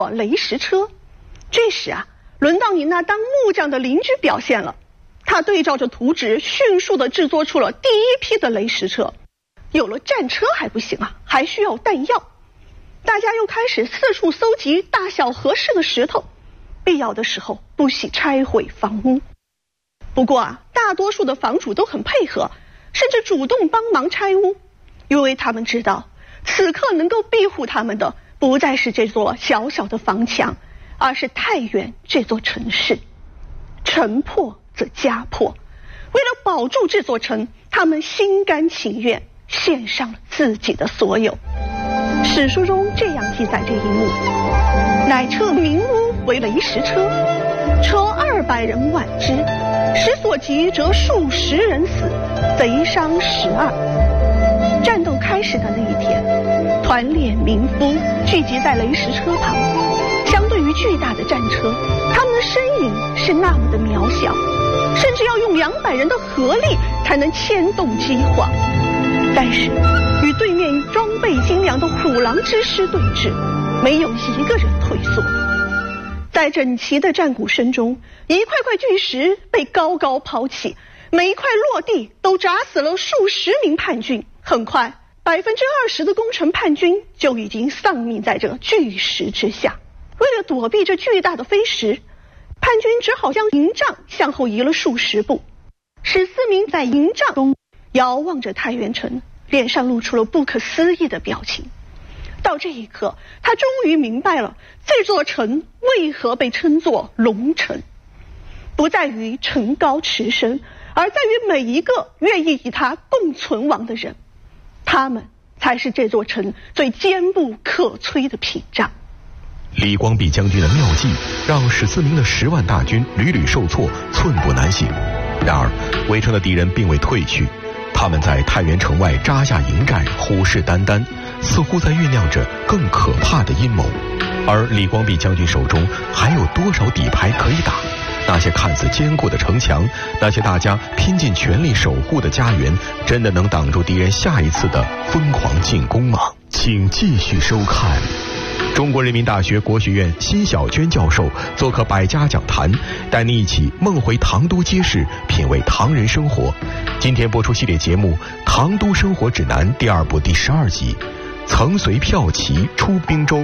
雷石车。这时啊，轮到你那当木匠的邻居表现了，他对照着图纸，迅速地制作出了第一批的雷石车。有了战车还不行啊，还需要弹药。大家又开始四处搜集大小合适的石头，必要的时候不惜拆毁房屋。不过啊，大多数的房主都很配合，甚至主动帮忙拆屋，因为他们知道，此刻能够庇护他们的不再是这座小小的房墙，而是太原这座城市。城破则家破，为了保住这座城，他们心甘情愿献上了自己的所有。史书中这样记载这一幕：乃撤民屋为雷石车，车200人挽之，时所及则数十人死，贼伤12。战斗开始的那一天，团练民夫聚集在雷石车旁，相对于巨大的战车，他们的身影是那么的渺小，甚至要用200人的合力才能牵动机簧。但是与对面装备精良的虎狼之师对峙，没有一个人退缩。在整齐的战鼓声中，一块块巨石被高高抛起，每一块落地都砸死了数十名叛军。很快，20%的攻城叛军就已经丧命在这巨石之下。为了躲避这巨大的飞石，叛军只好将营帐向后移了数十步。史思明在营帐中遥望着太原城，脸上露出了不可思议的表情。到这一刻，他终于明白了这座城为何被称作龙城，不在于城高池深，而在于每一个愿意与它共存亡的人，他们才是这座城最坚不可摧的屏障。 李光弼将军的妙计让史思明的10万大军屡屡受挫，寸步难行。然而围城的敌人并未退去，他们在太原城外扎下营寨，虎视眈眈，似乎在酝酿着更可怕的阴谋。而李光弼将军手中还有多少底牌可以打？那些看似坚固的城墙，那些大家拼尽全力守护的家园，真的能挡住敌人下一次的疯狂进攻吗？请继续收看中国人民大学国学院辛晓娟教授做客百家讲坛，带您一起梦回唐都街市，品味唐人生活。今天播出系列节目《唐都生活指南》第2部第12集，曾随骠骑出滨州。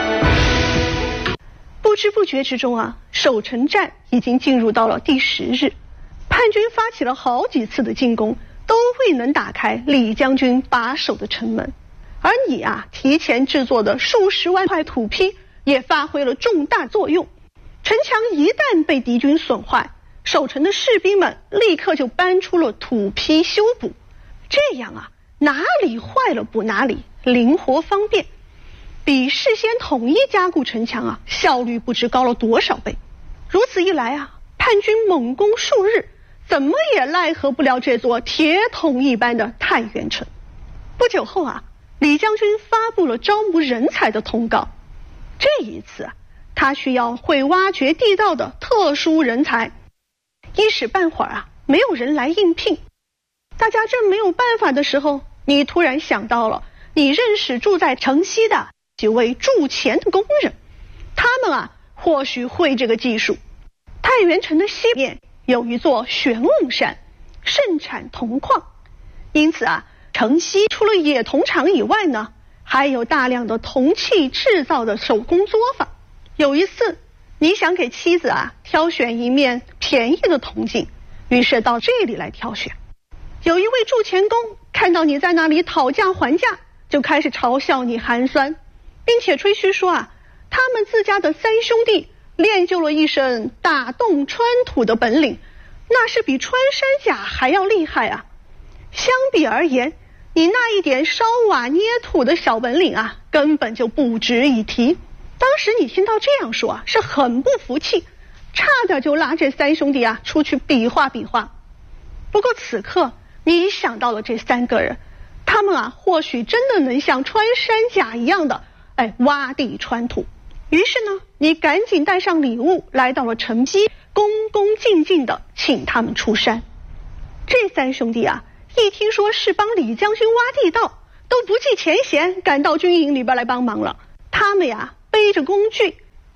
不知不觉之中啊，守城战已经进入到了第10日，叛军发起了好几次的进攻，都未能打开李将军把守的城门。而你啊，提前制作的数十万块土坯也发挥了重大作用。城墙一旦被敌军损坏，守城的士兵们立刻就搬出了土坯修补，这样啊，哪里坏了补哪里，灵活方便，比事先统一加固城墙啊，效率不知高了多少倍。如此一来啊，叛军猛攻数日，怎么也奈何不了这座铁桶一般的太原城。不久后啊，李将军发布了招募人才的通告。这一次啊，他需要会挖掘地道的特殊人才。一时半会儿啊，没有人来应聘。大家正没有办法的时候，你突然想到了你认识住在城西的几位铸钱的工人，他们啊，或许会这个技术。太原城的西面有一座玄瓮山，盛产铜矿，因此啊，城西除了冶铜厂以外呢，还有大量的铜器制造的手工作坊。有一次，你想给妻子啊挑选一面便宜的铜镜，于是到这里来挑选。有一位铸钱工看到你在那里讨价还价，就开始嘲笑你寒酸，并且吹嘘说啊，他们自家的3兄弟练就了一身打洞穿土的本领，那是比穿山甲还要厉害啊。相比而言，你那一点烧瓦捏土的小本领啊，根本就不值一提。当时你听到这样说啊，是很不服气，差点就拉这3兄弟啊出去比划比划。不过此刻你想到了这3个人，他们啊或许真的能像穿山甲一样的挖地穿土。于是呢，你赶紧带上礼物来到了城西，恭恭敬敬的请他们出山。这3兄弟啊，一听说是帮李将军挖地道，都不计前嫌赶到军营里边来帮忙了。他们呀背着工具，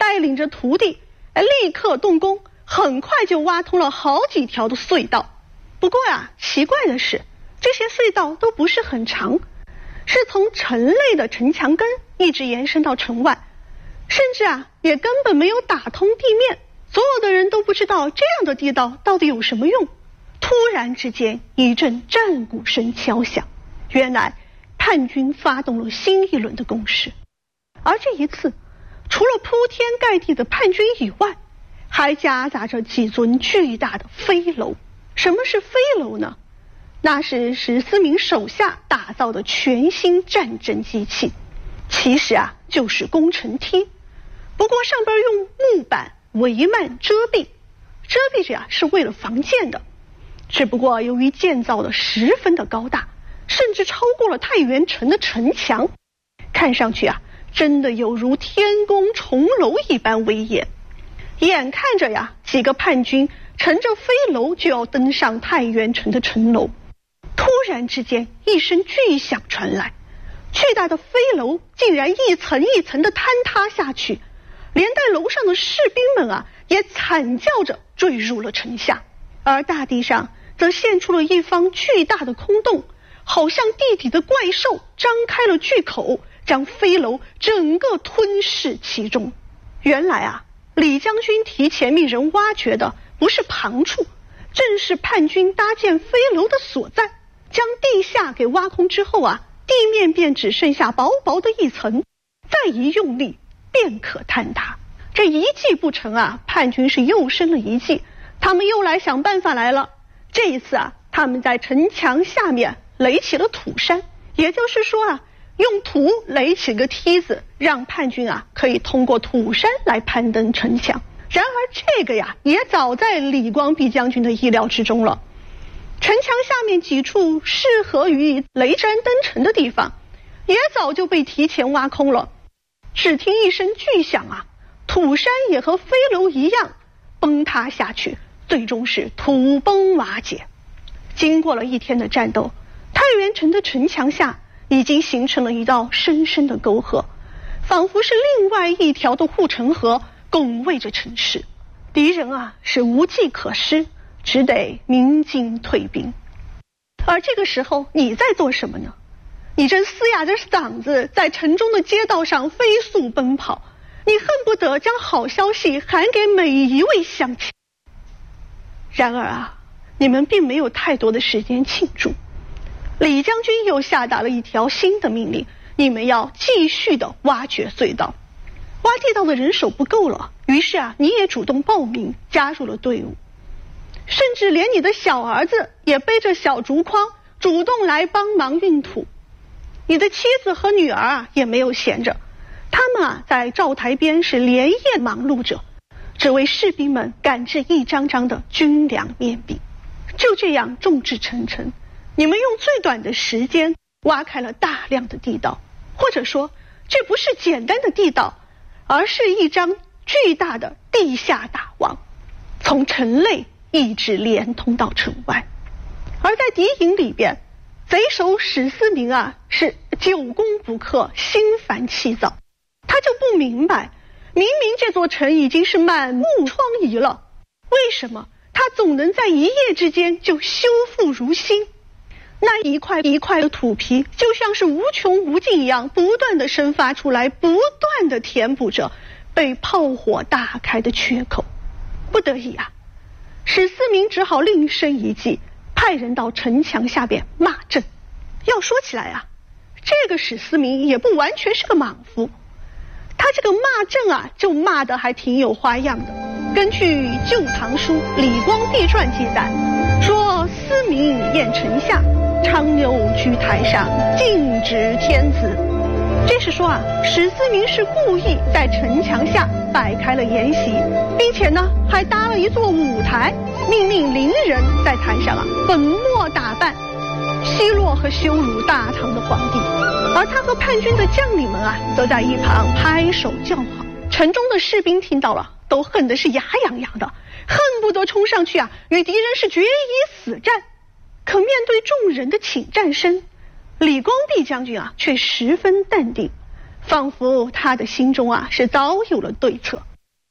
带领着徒弟立刻动工，很快就挖通了好几条的隧道。不过呀，奇怪的是，这些隧道都不是很长，是从城内的城墙根一直延伸到城外，甚至也根本没有打通地面。所有的人都不知道这样的地道到底有什么用。突然之间，一阵战鼓声敲响，原来叛军发动了新一轮的攻势。而这一次，除了铺天盖地的叛军以外，还夹杂着几尊巨大的飞楼。什么是飞楼呢？那是史思明手下打造的全新战争机器，其实就是攻城梯，不过上边用木板帷幔遮蔽着是为了防箭的。只不过由于建造的十分的高大，甚至超过了太原城的城墙，看上去真的有如天宫重楼一般威严。眼看着几个叛军乘着飞楼就要登上太原城的城楼，突然之间一声巨响传来，巨大的飞楼竟然一层一层的坍塌下去，连带楼上的士兵们也惨叫着坠入了城下。而大地上则现出了一方巨大的空洞，好像地底的怪兽张开了巨口，将飞楼整个吞噬其中。原来李将军提前命人挖掘的不是旁处，正是叛军搭建飞楼的所在。将地下给挖空之后地面便只剩下薄薄的一层，再一用力便可坍塌。这一计不成叛军是又生了一计，他们又来想办法来了。这一次他们在城墙下面垒起了土山，也就是说用土垒起个梯子，让叛军可以通过土山来攀登城墙。然而这个也早在李光弼将军的意料之中了。城墙下面几处适合于雷山登城的地方，也早就被提前挖空了。只听一声巨响土山也和飞楼一样崩塌下去，最终是土崩瓦解。经过了一天的战斗，太原城的城墙下已经形成了一道深深的沟壑，仿佛是另外一条的护城河拱卫着城市。敌人是无计可施，只得鸣金退兵。而这个时候你在做什么呢？你正嘶哑着嗓子在城中的街道上飞速奔跑，你恨不得将好消息喊给每一位乡亲。然而你们并没有太多的时间庆祝。李将军又下达了一条新的命令，你们要继续的挖掘隧道。挖地道的人手不够了，于是你也主动报名加入了队伍，甚至连你的小儿子也背着小竹筐主动来帮忙运土。你的妻子和女儿也没有闲着，他们在灶台边是连夜忙碌着，只为士兵们赶制一张张的军粮面饼。就这样众志成城，你们用最短的时间挖开了大量的地道，或者说这不是简单的地道，而是一张巨大的地下大网，从城内一直连通到城外。而在敌营里边，贼首史思明是久攻不克，心烦气躁。他就不明白，明明这座城已经是满目疮痍了，为什么他总能在一夜之间就修复如新？那一块一块的土皮就像是无穷无尽一样，不断的生发出来，不断的填补着被炮火打开的缺口。不得已史思明只好另生一计，派人到城墙下边骂阵。要说起来这个史思明也不完全是个莽夫，他这个骂阵就骂得还挺有花样的。根据《旧唐书·李光弼传》记载，说思明宴城下，长牛居台上，尽指天子。这是说史思明是故意在城墙下摆开了筵席，并且呢还搭了一座舞台，命令伶人在台上粉墨打扮，奚落和羞辱大唐的皇帝。而他和叛军的将领们则在一旁拍手叫好。城中的士兵听到了，都恨得是牙痒痒的，恨不得冲上去与敌人是决一死战。可面对众人的请战声，李光弼将军却十分淡定，仿佛他的心中是早有了对策。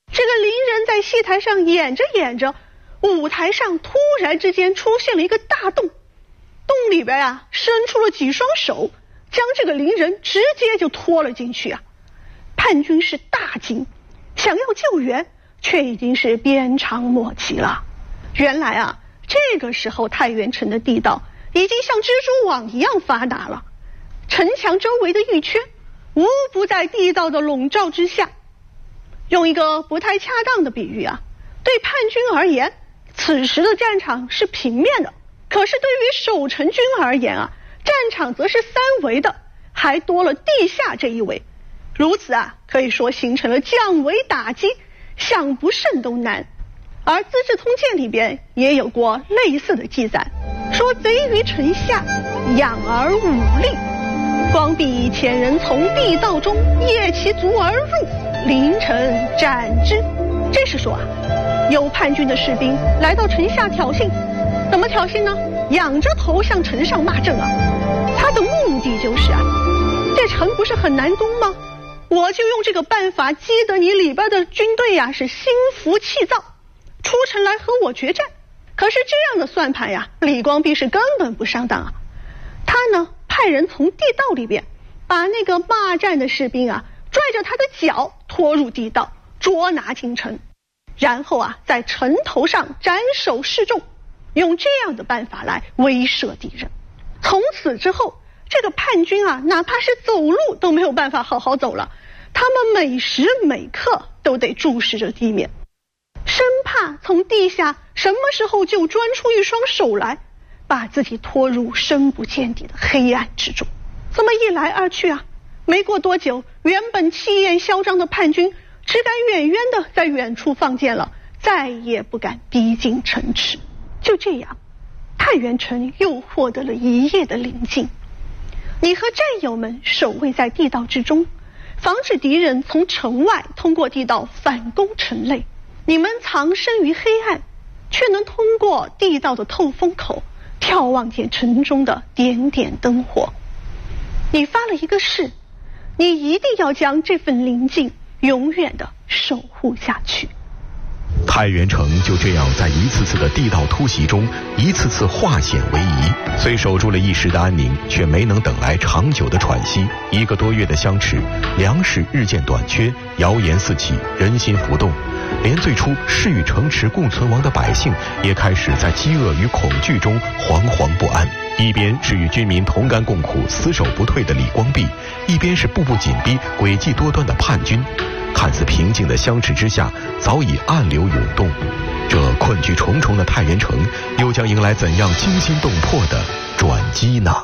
这个伶人在戏台上演着演着，舞台上突然之间出现了一个大洞，洞里边伸出了几双手，将这个伶人直接就拖了进去啊！叛军是大惊，想要救援，却已经是鞭长莫及了。原来这个时候太原城的地道已经像蜘蛛网一样发达了，城墙周围的玉圈无不在地道的笼罩之下。用一个不太恰当的比喻对叛军而言，此时的战场是平面的，可是对于守城军而言战场则是三维的，还多了地下这一维。如此可以说形成了降维打击，想不胜都难。而《资治通鉴》里边也有过类似的记载，说贼于城下，仰而忤立，光必遣人从地道中曳其足而入，凌城斩之。这是说有叛军的士兵来到城下挑衅，怎么挑衅呢？仰着头向城上骂阵他的目的就是这城不是很难攻吗？我就用这个办法激得你里边的军队是心浮气躁，出城来和我决战。可是这样的算盘李光弼是根本不上当他呢派人从地道里边把那个骂战的士兵拽着他的脚拖入地道，捉拿进城，然后在城头上斩首示众，用这样的办法来威慑敌人。从此之后，这个叛军哪怕是走路都没有办法好好走了，他们每时每刻都得注视着地面，生怕从地下什么时候就钻出一双手来，把自己拖入深不见底的黑暗之中。这么一来二去没过多久，原本气焰嚣张的叛军只敢远远的在远处放箭了，再也不敢逼近城池。就这样，太原城又获得了一夜的宁静。你和战友们守卫在地道之中，防止敌人从城外通过地道反攻城内。你们藏身于黑暗，却能通过地道的透风口眺望见城中的点点灯火。你发了一个誓，你一定要将这份宁静永远的守护下去。 太原城就这样在一次次的地道突袭中一次次化险为夷，虽守住了一时的安宁，却没能等来长久的喘息。1个多月的相持，粮食日渐短缺，谣言四起，人心浮动，连最初誓与城池共存亡的百姓也开始在饥饿与恐惧中惶惶不安。一边是与军民同甘共苦死守不退的李光弼，一边是步步紧逼诡计多端的叛军。看似平静的相持之下，早已暗流涌动。这困局重重的太原城，又将迎来怎样惊心动魄的转机呢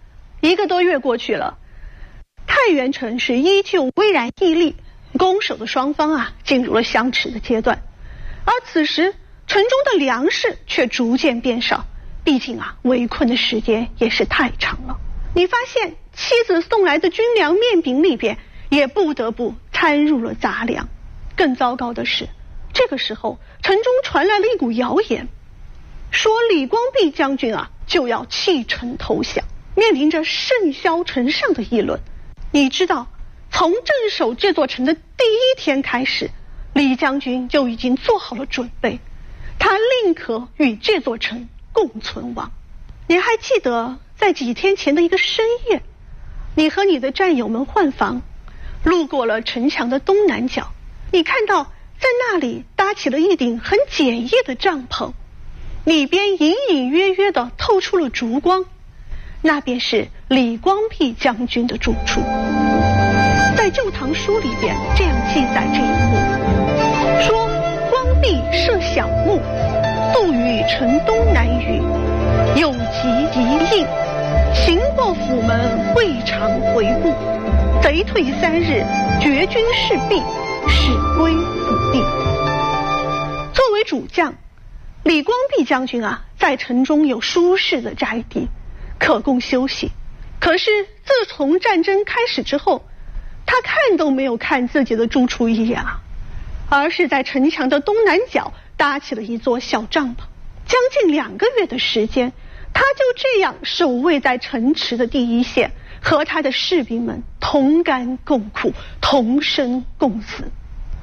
？1个多月过去了，太原城是依旧巍然屹立，攻守的双方进入了相持的阶段。而此时城中的粮食却逐渐变少，毕竟围困的时间也是太长了。你发现妻子送来的军粮面饼里边也不得不掺入了杂粮。更糟糕的是，这个时候城中传来了一股谣言，说李光弼将军就要弃城投降。面临着甚嚣尘上的议论，你知道从镇守这座城的第1天开始，李将军就已经做好了准备，他宁可与这座城共存亡。你还记得在几天前的一个深夜，你和你的战友们换防，路过了城墙的东南角，你看到在那里搭起了一顶很简易的帐篷，里边隐隐约约的透出了烛光，那便是李光弼将军的住处。在《旧唐书》里边这样记载这一幕，说光弼设小木，宿于城东南隅，有疾一应，行过府门，未尝回顾。贼退3日，绝军事毕，使归府地。作为主将，李光弼将军在城中有舒适的宅邸，可供休息。可是自从战争开始之后，他看都没有看自己的住处一眼而是在城墙的东南角搭起了一座小帐篷。将近2个月的时间，他就这样守卫在城池的第一线，和他的士兵们同甘共苦，同生共死。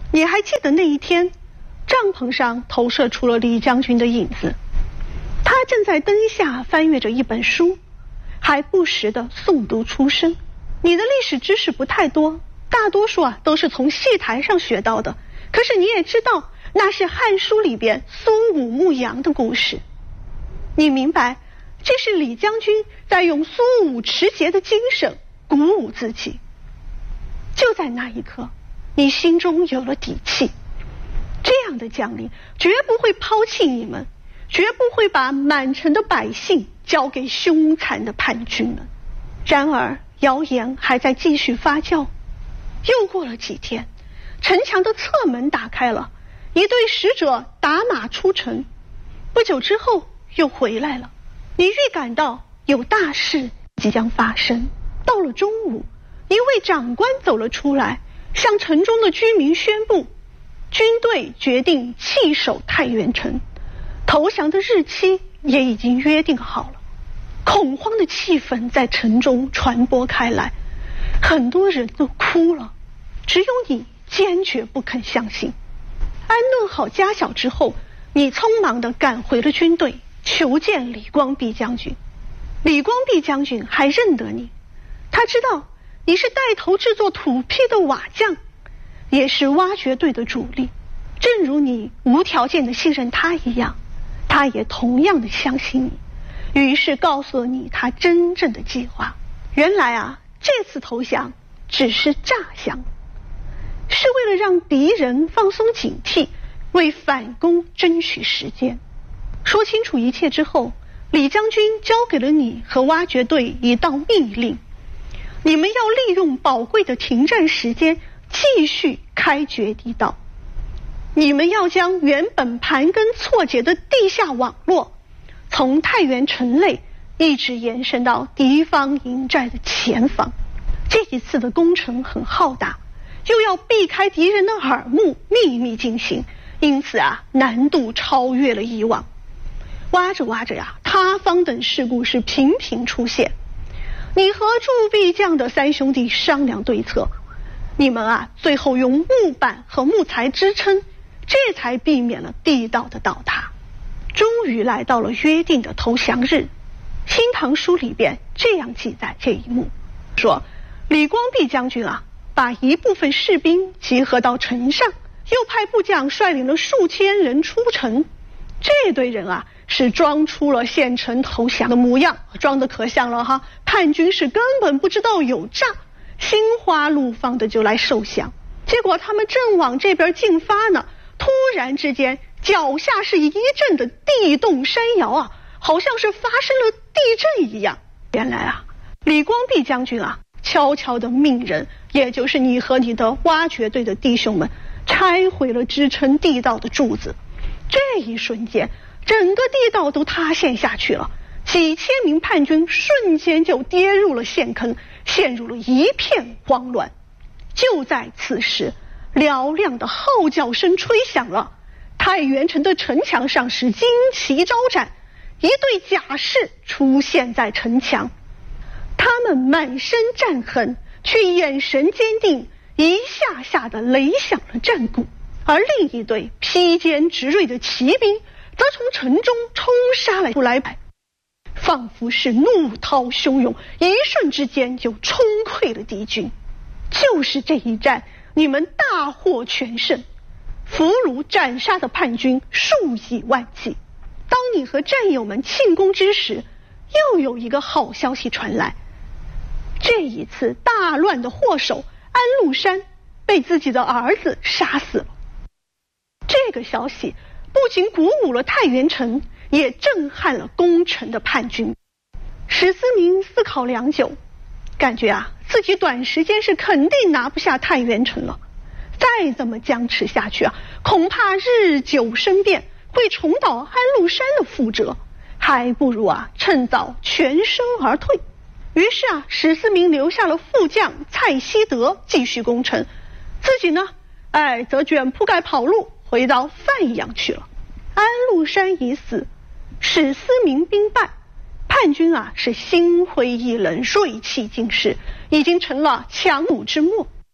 你还记得那一天，帐篷上投射出了李将军的影子，他正在灯下翻阅着一本书，还不时地诵读出声。你的历史知识不太多，大多数都是从戏台上学到的，可是你也知道那是《汉书》里边苏武牧羊的故事。你明白，这是李将军在用苏武持节的精神鼓舞自己。就在那一刻，你心中有了底气，这样的将领绝不会抛弃你们，绝不会把满城的百姓交给凶残的叛军们。然而谣言还在继续发酵。又过了几天，城墙的侧门打开了，一队使者打马出城，不久之后又回来了。你预感到有大事即将发生。到了中午，一位长官走了出来，向城中的居民宣布，军队决定弃守太原城，投降的日期也已经约定好了。恐慌的气氛在城中传播开来，很多人都哭了，只有你坚决不肯相信。安顿好家小之后，你匆忙地赶回了军队，求见李光弼将军。李光弼将军还认得你，他知道你是带头制作土坯的瓦匠，也是挖掘队的主力。正如你无条件的信任他一样，他也同样的相信你，于是告诉了你他真正的计划。原来这次投降只是诈降，是为了让敌人放松警惕，为反攻争取时间。说清楚一切之后，李将军交给了你和挖掘队一道命令，你们要利用宝贵的停战时间继续开掘地道。你们要将原本盘根错节的地下网络从太原城内一直延伸到敌方营寨的前方。这一次的工程很浩大，又要避开敌人的耳目，秘密进行，因此难度超越了以往。挖着挖着塌方等事故是频频出现。你和铸币匠的三兄弟商量对策，你们最后用木板和木材支撑，这才避免了地道的倒塌。终于来到了约定的投降日。《新唐书》里边这样记载这一幕，说李光弼将军把一部分士兵集合到城上，又派部将率领了数千人出城。这队人是装出了县城投降的模样，装得可像了哈。叛军是根本不知道有诈，心花怒放的就来受降。结果他们正往这边进发呢，突然之间脚下是一阵的地动山摇好像是发生了地震一样。原来李光弼将军悄悄地命人，也就是你和你的挖掘队的弟兄们，拆毁了支撑地道的柱子。这一瞬间，整个地道都塌陷下去了，几千名叛军瞬间就跌入了陷坑，陷入了一片慌乱。就在此时，嘹亮的号角声吹响了，太原城的城墙上是旌旗招展，一队甲士出现在城墙，他们满身战痕，却眼神坚定，一下下的擂响了战鼓。而另一队披坚执锐的骑兵则从城中冲杀了出来，仿佛是怒涛汹涌，一瞬之间就冲溃了敌军。就是这一战，你们大获全胜，俘虏斩杀的叛军数以万计。当你和战友们庆功之时，又有一个好消息传来，这一次大乱的祸首安禄山被自己的儿子杀死了。这个消息不仅鼓舞了太原城，也震撼了攻城的叛军。史思明思考良久，感觉自己短时间是肯定拿不下太原城了。再这么僵持下去恐怕日久生变，会重蹈安禄山的覆辙，还不如趁早全身而退。于是史思明留下了副将蔡希德继续攻城，自己呢则卷铺盖跑路，回到范阳去了。安禄山已死，史思明兵败，叛军是心灰意冷，锐气尽失，已经成了强弩之末。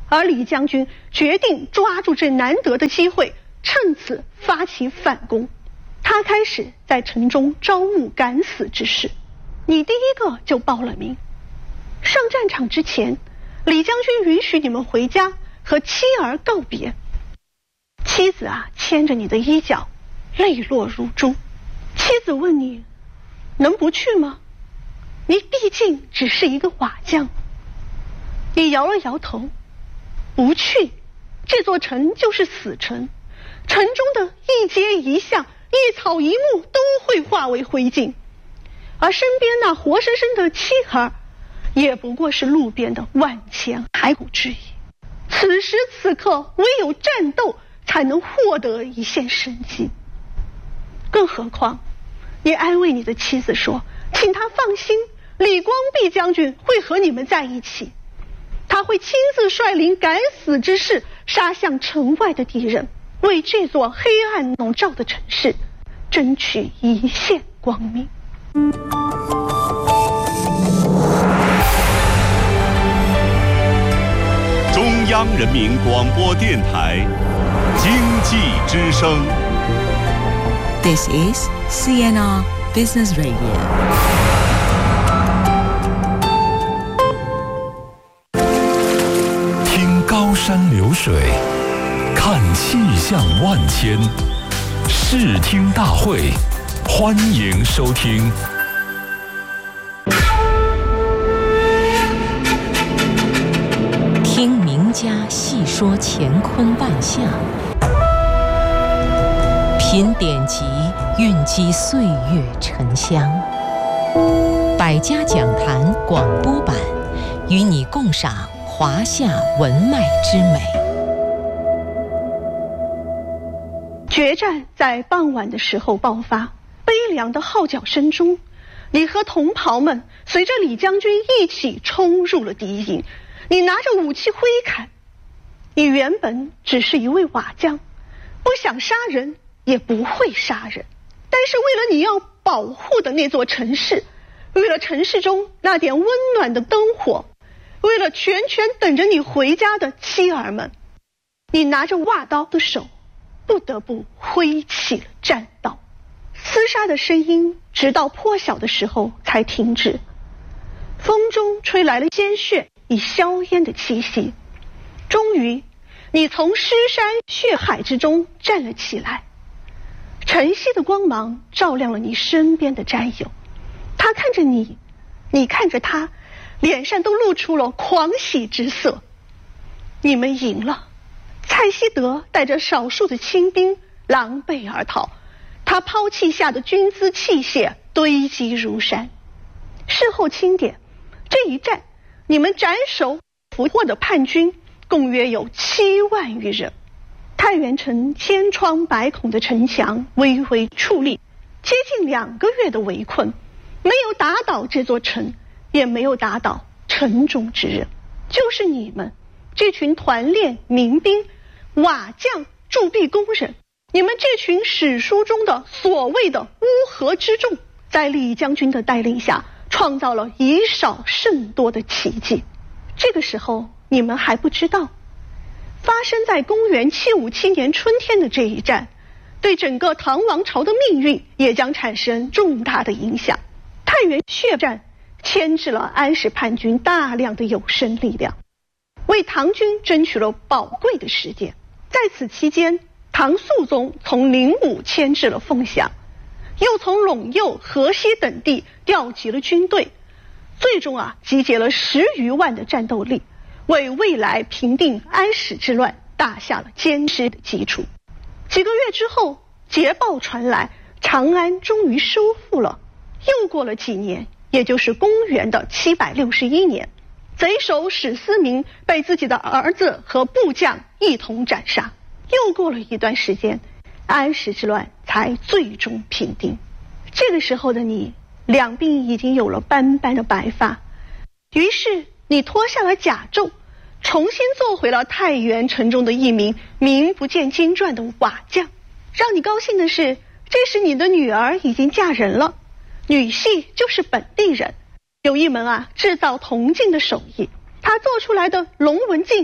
而李将军决定抓住这难得的机会，趁此发起反攻。他开始在城中招募敢死之士，你第一个就报了名。上战场之前，李将军允许你们回家和妻儿告别。妻子牵着你的衣角，泪落如珠。妻子问你，能不去吗？你毕竟只是一个瓦匠。你摇了摇头，不去。这座城就是死城，城中的一街一巷、一草一木都会化为灰烬，而身边那活生生的妻儿，也不过是路边的万千骸骨之一。此时此刻，唯有战斗才能获得一线生机。更何况，你安慰你的妻子说，请她放心，李光弼将军会和你们在一起，他会亲自率领敢死之士杀向城外的敌人，为这座黑暗笼罩的城市争取一线光明。 中央人民广播电台经济之声。 This is CNR Business Radio. 听高山流水，看气象万千，视听大会，欢迎收听。 听名家细说乾坤万象，品典籍，蕴积岁月沉香。百家讲坛广播版，与你共赏华夏文脉之美。 决战在傍晚的时候爆发，悲凉的号角声中，你和同袍们随着李将军一起冲入了敌营。你拿着武器挥砍，你原本只是一位瓦匠，不想杀人，也不会杀人，但是为了你要保护的那座城市，为了城市中那点温暖的灯火，为了全等着你回家的妻儿们，你拿着瓦刀的手不得不挥起了战刀。厮杀的声音直到破晓的时候才停止，风中吹来了鲜血与硝烟的气息。终于你从尸山血海之中站了起来，晨曦的光芒照亮了你身边的战友，他看着你，你看着他，脸上都露出了狂喜之色。你们赢了。蔡希德带着少数的亲兵狼狈而逃，他抛弃下的军资器械堆积如山。事后清点，这一战你们斩首俘获的叛军共约有7万余人。太原城千疮百孔的城墙微微矗立，接近2个月的围困，没有打倒这座城，也没有打倒城中之人，就是你们这群团练民兵、瓦匠、铸币工人，你们这群史书中的所谓的乌合之众，在李将军的带领下创造了以少胜多的奇迹。这个时候你们还不知道，发生在公元757年春天的这一战，对整个唐王朝的命运也将产生重大的影响。太原血战牵制了安史叛军大量的有生力量，为唐军争取了宝贵的时间。在此期间，唐肃宗从灵武牵制了凤翔，又从陇右、河西等地调集了军队，最终集结了10余万的战斗力，为未来平定安史之乱打下了坚实的基础。几个月之后，捷报传来，长安终于收复了。又过了几年，也就是公元的761年，贼首史思明被自己的儿子和部将一同斩杀。又过了一段时间，安史之乱才最终平定。这个时候的你，两鬓已经有了斑斑的白发，于是你脱下了甲胄，重新做回了太原城中的一名名不见经传的瓦匠。让你高兴的是，这时你的女儿已经嫁人了，女婿就是本地人，有一门制造铜镜的手艺，他做出来的龙纹镜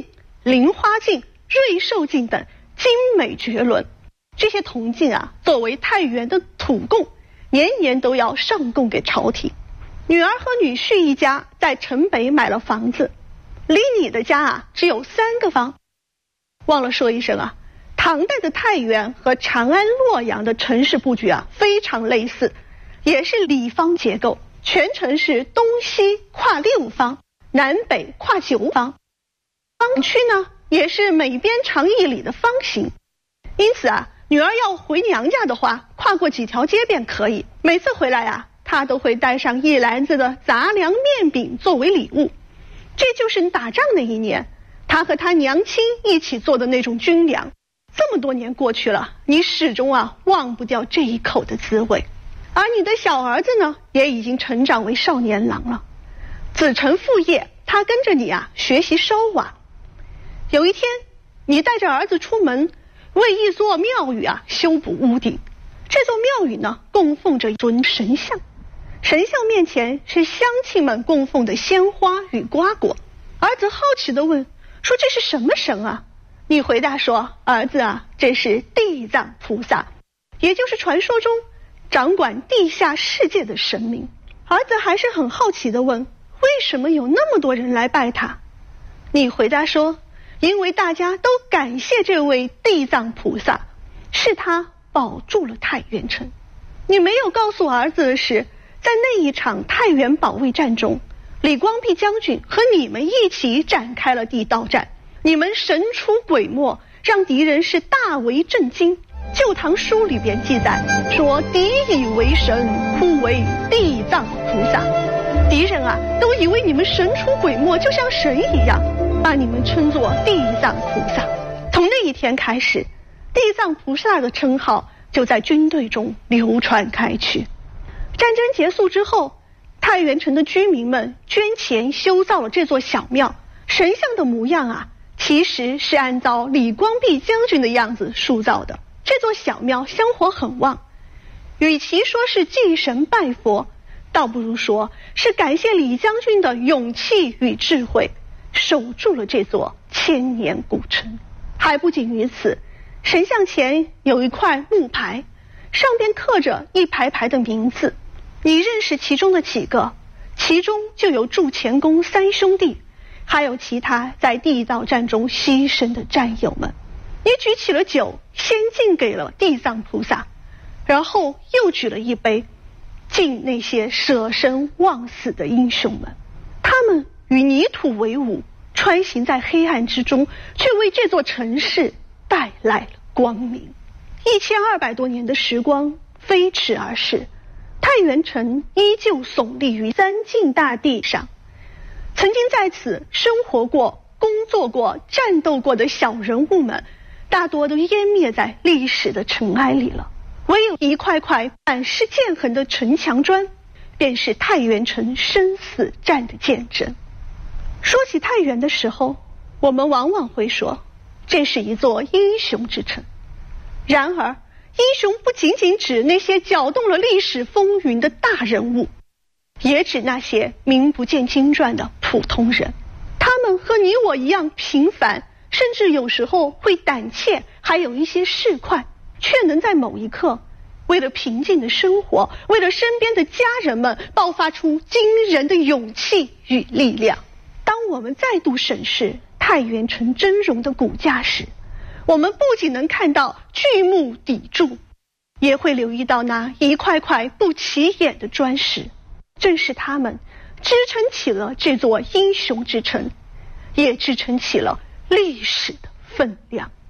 菱花镜、瑞兽镜等精美绝伦。这些铜镜啊，作为太原的土贡，年年都要上贡给朝廷。女儿和女婿一家在城北买了房子，离你的家啊只有3个方。忘了说一声啊，唐代的太原和长安、洛阳的城市布局啊非常类似，也是里方结构，全城是东西跨6方，南北跨9方。方区呢也是每边长1里的方形，因此啊，女儿要回娘家的话，跨过几条街便可以。每次回来啊，她都会带上1篮子的杂粮面饼作为礼物。这就是打仗那一年，她和她娘亲一起做的那种军粮。这么多年过去了，你始终啊忘不掉这一口的滋味。而你的小儿子呢，也已经成长为少年郎了，子承父业，他跟着你啊学习烧瓦。有一天，你带着儿子出门，为一座庙宇啊修补屋顶。这座庙宇呢，供奉着一尊神像，神像面前是乡亲们供奉的鲜花与瓜果。儿子好奇地问，说这是什么神啊？你回答说，儿子啊，这是地藏菩萨，也就是传说中掌管地下世界的神明。儿子还是很好奇地问，为什么有那么多人来拜他？你回答说，因为大家都感谢这位地藏菩萨，是他保住了太原城。你没有告诉儿子的是，在那一场太原保卫战中，李光弼将军和你们一起展开了地道战，你们神出鬼没，让敌人是大为震惊。旧唐书里边记载说，敌以为神，呼为地藏菩萨。敌人啊都以为你们神出鬼没，就像神一样，把你们称作地藏菩萨。从那一天开始，地藏菩萨的称号就在军队中流传开去。战争结束之后，太原城的居民们捐钱修造了这座小庙，神像的模样啊其实是按照李光弼将军的样子塑造的。这座小庙香火很旺，与其说是祭神拜佛，倒不如说是感谢李将军的勇气与智慧，守住了这座千年古城。还不仅于此，神像前有一块木牌，上边刻着一排排的名字，你认识其中的几个？其中就有祝前功3兄弟，还有其他在地道战中牺牲的战友们。你举起了酒，先敬给了地藏菩萨，然后又举了一杯，敬那些舍身忘死的英雄们。他们与泥土为伍，穿行在黑暗之中，却为这座城市带来了光明。1200多年的时光飞驰而逝，太原城依旧耸立于三晋大地上。曾经在此生活过、工作过、战斗过的小人物们，大多都湮灭在历史的尘埃里了。唯有一块块满是剑痕的城墙砖，便是太原城生死战的见证。说起太原的时候，我们往往会说，这是一座英雄之城。然而，英雄不仅仅指那些搅动了历史风云的大人物，也指那些名不见经传的普通人。他们和你我一样平凡，甚至有时候会胆怯，还有一些市侩，却能在某一刻，为了平静的生活，为了身边的家人们，爆发出惊人的勇气与力量。当我们再度审视太原城峥嵘的骨架时，我们不仅能看到巨木砥柱，也会留意到那一块块不起眼的砖石。正是它们支撑起了这座英雄之城，也支撑起了历史的分量。